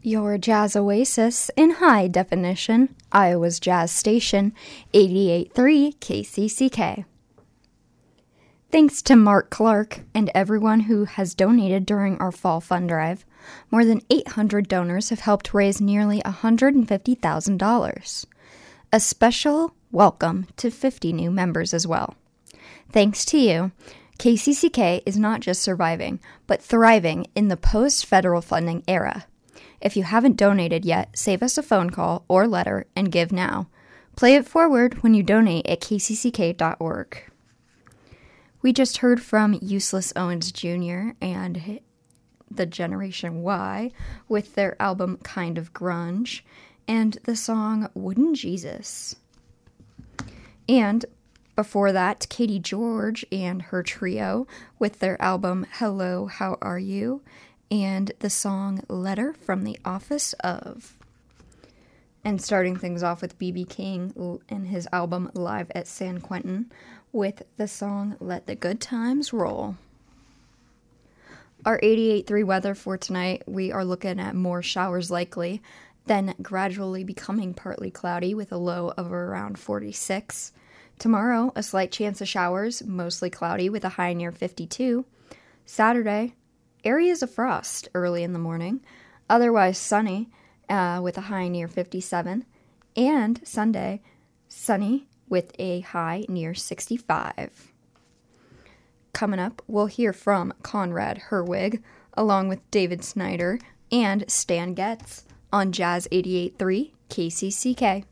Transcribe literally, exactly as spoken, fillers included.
Your Jazz Oasis in high definition, Iowa's Jazz Station, eighty-eight point three K C C K. Thanks to Mark Clark and everyone who has donated during our fall fund drive, more than eight hundred donors have helped raise nearly one hundred fifty thousand dollars. A special welcome to fifty new members as well. Thanks to you, K C C K is not just surviving, but thriving in the post-federal funding era. If you haven't donated yet, save us a phone call or letter and give now. Play it forward when you donate at k c c k dot org. We just heard from Useless Owens Junior and the Generation Y with their album Kind of Grunge and the song Wooden Jesus. And before that, Katie George and her trio with their album Hello, How Are You? And the song Letter from the Office of. And starting things off with B B King and his album Live at San Quentin with the song Let the Good Times Roll. Our eighty-eight point three weather for tonight, we are looking at more showers likely, then gradually becoming partly cloudy with a low of around forty-six. Tomorrow, a slight chance of showers, mostly cloudy with a high near fifty-two. Saturday, areas of frost early in the morning, otherwise sunny uh, with a high near fifty-seven. And Sunday, sunny with a high near sixty-five. Coming up, we'll hear from Conrad Herwig, along with David Snyder and Stan Getz on Jazz eighty-eight point three K C C K.